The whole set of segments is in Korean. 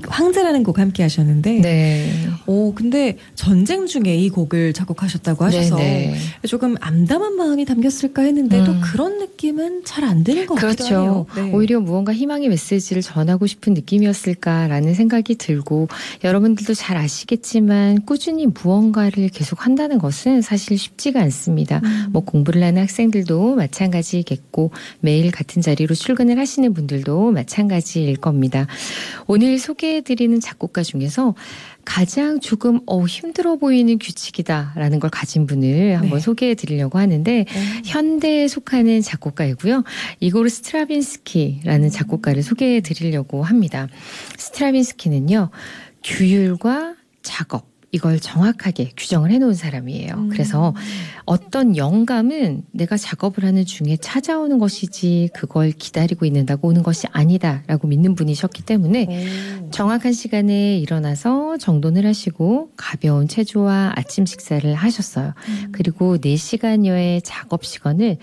황제라는 곡 함께 하셨는데 네. 근데 전쟁 중에 이 곡을 작곡하셨다고 하셔서 네네. 조금 암담한 마음이 담겼을까 했는데 또 그런 느낌은 잘 안 드는 것 같기도 해요. 그렇죠. 네. 오히려 무언가 희망의 메시지를 전하고 싶은 느낌이었을까라는 생각이 들고 여러분들도 잘 아시겠지만 꾸준히 무언가를 계속 한다는 것은 사실 쉽지가 않습니다. 뭐 공부를 하는 학생들도 마찬가지겠고 매일 같은 자리로 출근을 하시는 분들도 마찬가지일 겁니다. 오늘 소개해드리는 작곡가 중에서 가장 조금 힘들어 보이는 규칙이다라는 걸 가진 분을 한번 소개해 드리려고 하는데 현대에 속하는 작곡가이고요. 이고르 스트라빈스키라는 작곡가를 소개해 드리려고 합니다. 스트라빈스키는요. 규율과 작업 이걸 정확하게 규정을 해놓은 사람이에요. 그래서 어떤 영감은 내가 작업을 하는 중에 찾아오는 것이지 그걸 기다리고 있는다고 오는 것이 아니다라고 믿는 분이셨기 때문에 정확한 시간에 일어나서 정돈을 하시고 가벼운 체조와 아침 식사를 하셨어요. 그리고 4시간여의 작업 시간을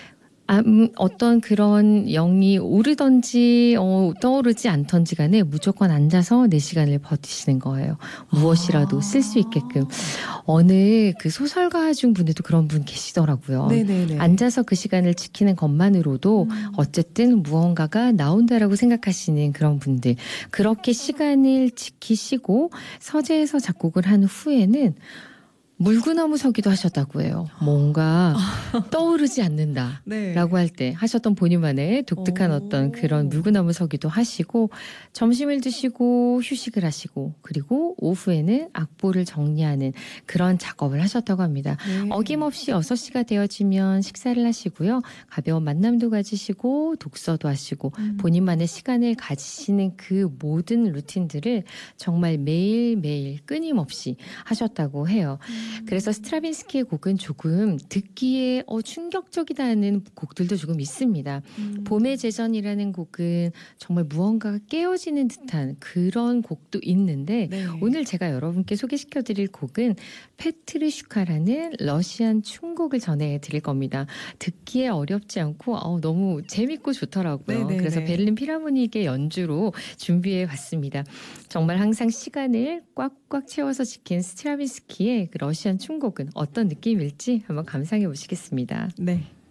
어떤 그런 영이 오르던지 떠오르지 않던지 간에 무조건 앉아서 4시간을 버티시는 거예요. 무엇이라도 쓸 수 있게끔. 어느 그 소설가 중 분들도 그런 분 계시더라고요. 네네네. 앉아서 그 시간을 지키는 것만으로도 어쨌든 무언가가 나온다라고 생각하시는 그런 분들. 그렇게 시간을 지키시고 서재에서 작곡을 한 후에는 물구나무 서기도 하셨다고 해요. 뭔가 떠오르지 않는다라고 네. 할 때 하셨던 본인만의 독특한 어떤 그런 물구나무 서기도 하시고 점심을 드시고 휴식을 하시고 그리고 오후에는 악보를 정리하는 그런 작업을 하셨다고 합니다. 네. 어김없이 6시가 되어지면 식사를 하시고요. 가벼운 만남도 가지시고 독서도 하시고 본인만의 시간을 가지시는 그 모든 루틴들을 정말 매일매일 끊임없이 하셨다고 해요. 그래서 스트라빈스키의 곡은 조금 듣기에 충격적이다는 곡들도 조금 있습니다. 봄의 제전이라는 곡은 정말 무언가가 깨어지는 듯한 그런 곡도 있는데 오늘 제가 여러분께 소개시켜드릴 곡은 페트르슈카라는 러시안 춤곡을 전해드릴 겁니다. 듣기에 어렵지 않고 너무 재밌고 좋더라고요. 그래서 베를린 필하모닉의 연주로 준비해봤습니다. 정말 항상 시간을 꽉꽉 채워서 지킨 스트라빈스키의 그 러시안 춤곡은 어떤 느낌일지 한번 감상해 보시겠습니다. 네.